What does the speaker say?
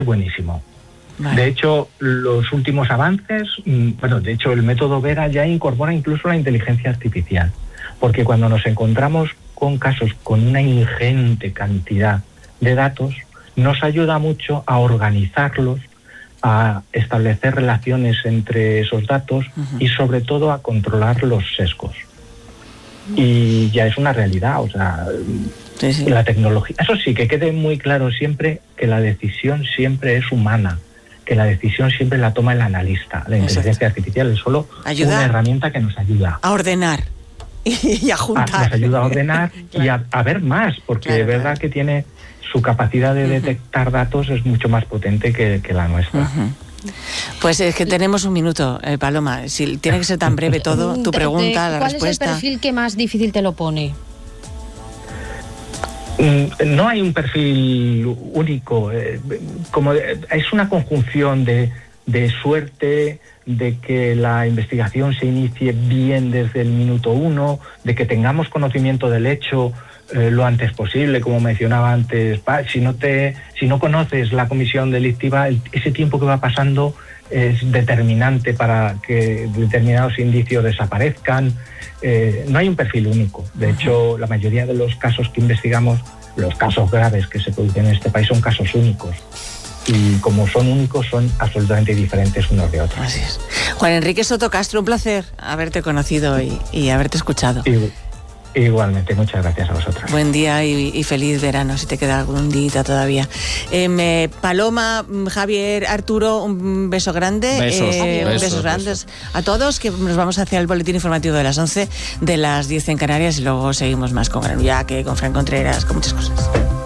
buenísimo. Vale. De hecho, los últimos avances, de hecho el método Vera ya incorpora incluso la inteligencia artificial, porque cuando nos encontramos con casos con una ingente cantidad de datos, nos ayuda mucho a organizarlos, a establecer relaciones entre esos datos y sobre todo a controlar los sesgos. Y ya es una realidad, sí. La tecnología. Eso sí, que quede muy claro siempre que la decisión siempre es humana, que la decisión siempre la toma el analista. La inteligencia artificial es solo una herramienta que nos ayuda a ordenar y a juntar. Nos ayuda a ordenar y a ver más, porque es verdad que tiene su capacidad de detectar datos es mucho más potente que la nuestra. Pues es que tenemos un minuto, Paloma. Si tiene que ser tan breve todo, tu pregunta, la respuesta. ¿Cuál es el perfil que más difícil te lo pone? No hay un perfil único. Como es una conjunción de suerte, de que la investigación se inicie bien desde el minuto 1, de que tengamos conocimiento del hecho lo antes posible, como mencionaba antes. Si no conoces la comisión delictiva, ese tiempo que va pasando es determinante para que determinados indicios desaparezcan. No hay un perfil único. De hecho, la mayoría de los casos que investigamos, los casos graves que se producen en este país, son casos únicos. Y como son únicos, son absolutamente diferentes unos de otros. Así es. Juan Enrique Soto Castro, un placer haberte conocido y haberte escuchado. Igualmente, muchas gracias a vosotros. Buen día y feliz verano, si te queda algún día todavía. Paloma, Javier, Arturo, un beso grande. Besos grandes a todos, que nos vamos hacia el boletín informativo de las 11, de las 10 en Canarias, y luego seguimos más con Granullaque, con Fran Contreras, con muchas cosas.